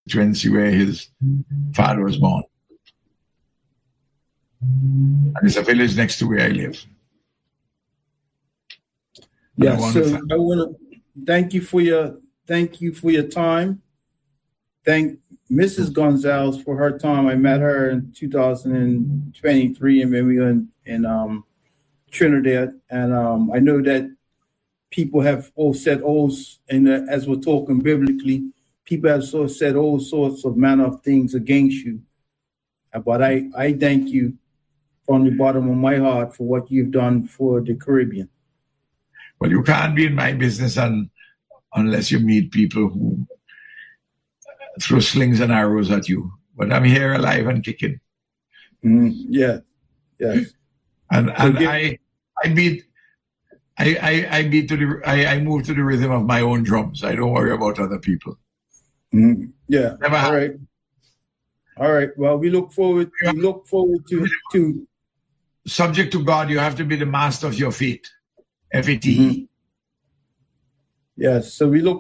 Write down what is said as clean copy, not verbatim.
constituency where his father was born. And it's a village next to where I live. Yeah, so I want to thank you for your time. Thank Mrs. Gonzalez for her time. I met her in 2023, and when we were in Trinidad, and I know that people have all said oaths, and as we're talking biblically, people have sort of said all sorts of manner of things against you. But I thank you from the bottom of my heart for what you've done for the Caribbean. Well, you can't be in my business unless you meet people who throw slings and arrows at you. But I'm here alive and kicking. Yeah, yes. And I move to the rhythm of my own drums. I don't worry about other people. Yeah. Never all right. All right. Well, we look forward to subject to God. You have to be the master of your fate. FATE. Yes. So we look